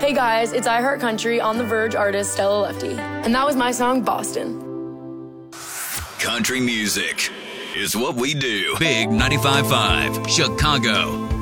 Hey guys, it's I Heart Country on The Verge artist Stella Lefty. And that was my song, Boston. Country music is what we do. Big 95.5, Chicago.